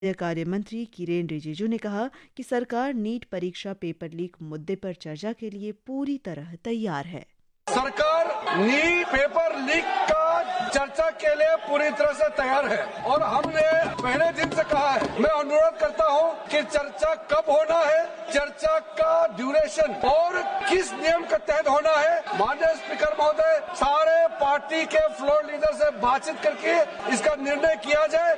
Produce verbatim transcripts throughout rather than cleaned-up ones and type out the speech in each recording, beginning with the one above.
कार्य मंत्री किरेन रिजिजू ने कहा कि सरकार नीट परीक्षा पेपर लीक मुद्दे पर चर्चा के लिए पूरी तरह तैयार है। सरकार नीट पेपर लीक का चर्चा के लिए पूरी तरह से तैयार है और हमने पहले दिन से कहा है। मैं अनुरोध करता हूं कि चर्चा कब होना है, चर्चा का ड्यूरेशन और किस नियम के तहत होना है। माननीय स्पीकर महोदय, सारे पार्टी के फ्लोर लीडर से बातचीत करके इसका निर्णय किया जाए।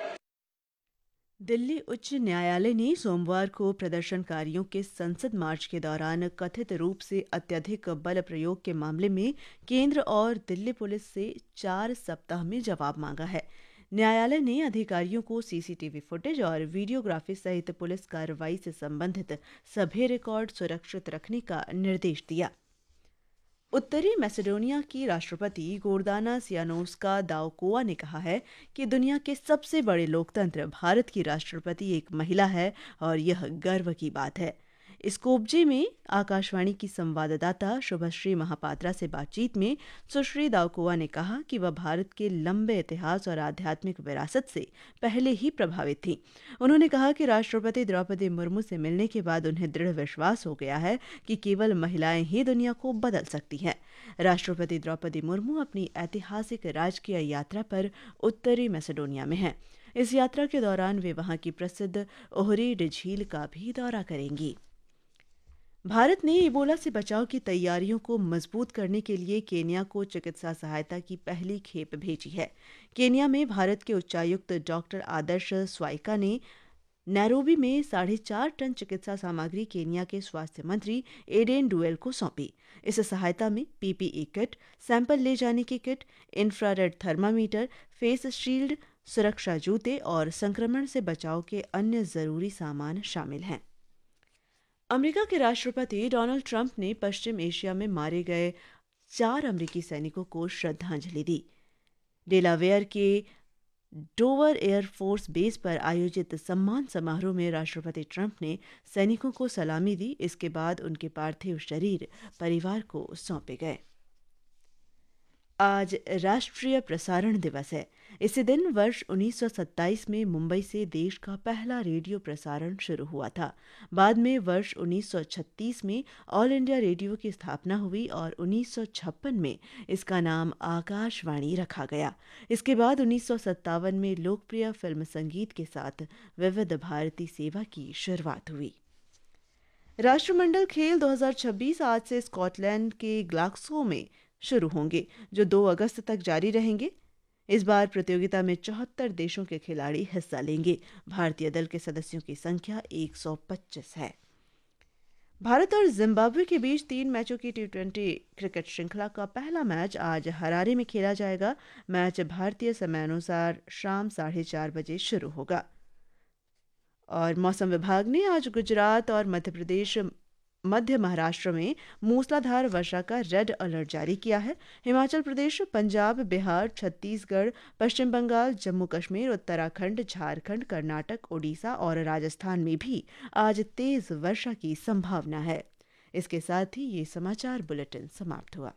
दिल्ली उच्च न्यायालय ने सोमवार को प्रदर्शनकारियों के संसद मार्च के दौरान कथित रूप से अत्यधिक बल प्रयोग के मामले में केंद्र और दिल्ली पुलिस से चार सप्ताह में जवाब मांगा है। न्यायालय ने अधिकारियों को सीसीटीवी फुटेज और वीडियोग्राफी सहित पुलिस कार्रवाई से संबंधित सभी रिकॉर्ड सुरक्षित रखने का निर्देश दिया। उत्तरी मैसेडोनिया की राष्ट्रपति गोर्दाना सियानोस्का दाउकोवा ने कहा है कि दुनिया के सबसे बड़े लोकतंत्र भारत की राष्ट्रपति एक महिला है और यह गर्व की बात है। स्कोपजे में आकाशवाणी की संवाददाता शुभश्री महापात्रा से बातचीत में सुश्री दाउकोवा ने कहा कि वह भारत के लंबे इतिहास और आध्यात्मिक विरासत से पहले ही प्रभावित थी। उन्होंने कहा कि राष्ट्रपति द्रौपदी मुर्मू से मिलने के बाद उन्हें दृढ़ विश्वास हो गया है कि केवल महिलाएं ही दुनिया को बदल सकती हैं। राष्ट्रपति द्रौपदी मुर्मू अपनी ऐतिहासिक राजकीय यात्रा पर उत्तरी मैसेडोनिया में हैं। इस यात्रा के दौरान वे वहां की प्रसिद्ध ओहरी झील का भी दौरा करेंगी। भारत ने इबोला से बचाव की तैयारियों को मजबूत करने के लिए केन्या को चिकित्सा सहायता की पहली खेप भेजी है। केन्या में भारत के उच्चायुक्त डॉक्टर आदर्श स्वाइका ने नैरोबी में साढ़े चार टन चिकित्सा सामग्री केन्या के स्वास्थ्य मंत्री एडेन डुएल को सौंपी। इस सहायता में पीपीई किट, सैंपल ले जाने की kit, infrared thermometer, face shield, सुरक्षा जूते और संक्रमण से बचाव के अन्य जरूरी सामान शामिल हैं। अमेरिका के राष्ट्रपति डोनाल्ड ट्रंप ने पश्चिम एशिया में मारे गए चार अमेरिकी सैनिकों को श्रद्धांजलि दी। डेलावेयर के डोवर एयरफोर्स बेस पर आयोजित सम्मान समारोह में राष्ट्रपति ट्रंप ने सैनिकों को सलामी दी। इसके बाद उनके पार्थिव शरीर परिवार को सौंपे गए। आज राष्ट्रीय प्रसारण दिवस है। इसी दिन वर्ष उन्नीस सौ सत्ताईस में मुंबई से देश का पहला रेडियो प्रसारण शुरू हुआ था। बाद में वर्ष उन्नीस सौ छत्तीस में ऑल इंडिया रेडियो की स्थापना हुई और उन्नीस सौ छप्पन में इसका नाम आकाशवाणी रखा गया। इसके बाद उन्नीस सौ सत्तावन में लोकप्रिय फिल्म संगीत के साथ विविध भारती सेवा की शुरुआत हुई। राष्ट्रमंडल खेल दो हज़ार छब्बीस आज से स्कॉटलैंड के ग्लासगो में शुरू होंगे, जो दो अगस्त तक जारी रहेंगे। इस बार प्रतियोगिता में चौहत्तर देशों के खिलाड़ी हिस्सा लेंगे। भारतीय दल के सदस्यों की संख्या एक सौ पच्चीस है। भारत और जिम्बाब्वे के बीच तीन मैचों की टी ट्वेंटी क्रिकेट श्रृंखला का पहला मैच आज हरारे में खेला जाएगा। मैच भारतीय समयानुसार शाम साढ़े चार बजे शुरू होगा। और मौसम विभाग ने आज गुजरात और मध्य प्रदेश मध्य महाराष्ट्र में मूसलाधार वर्षा का रेड अलर्ट जारी किया है। हिमाचल प्रदेश, पंजाब, बिहार, छत्तीसगढ़, पश्चिम बंगाल, जम्मू कश्मीर, उत्तराखंड, झारखंड, कर्नाटक, ओडिशा और राजस्थान में भी आज तेज वर्षा की संभावना है। इसके साथ ही ये समाचार बुलेटिन समाप्त हुआ।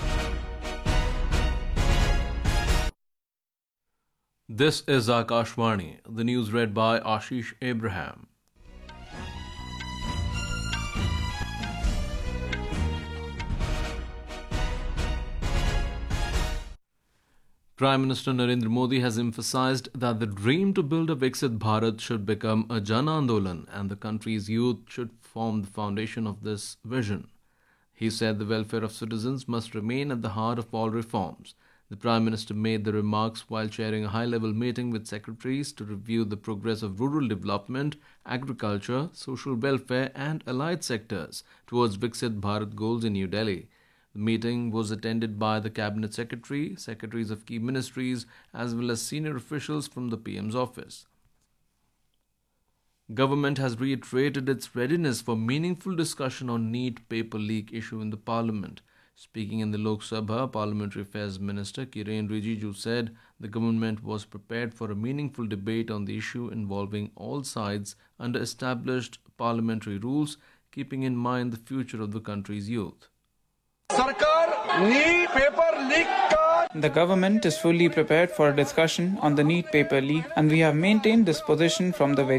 This is Akashvani, the news read by Ashish Abraham. Prime Minister Narendra Modi has emphasized that the dream to build a Viksit Bharat should become a Jan Andolan and the country's youth should form the foundation of this vision. He said the welfare of citizens must remain at the heart of all reforms. The Prime Minister made the remarks while chairing a high-level meeting with secretaries to review the progress of rural development, agriculture, social welfare and allied sectors towards Viksit Bharat goals in New Delhi. The meeting was attended by the Cabinet Secretary, secretaries of key ministries, as well as senior officials from the P M's office. Government has reiterated its readiness for meaningful discussion on NEET paper leak issue in the Parliament. Speaking in the Lok Sabha, Parliamentary Affairs Minister Kiren Rijiju said the government was prepared for a meaningful debate on the issue involving all sides under established parliamentary rules, keeping in mind the future of the country's youth. सरकार NEET paper leak का The government is fully prepared for a discussion on the NEET paper leak, and we have maintained this position from the very